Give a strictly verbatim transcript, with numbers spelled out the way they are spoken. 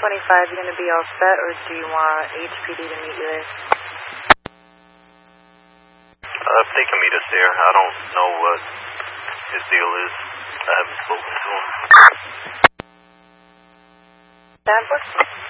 twenty-five, you going to be all set, or do you want H P D to meet you there? Uh, if they can meet us there, I don't know what his deal is. I haven't spoken to him. Stanford?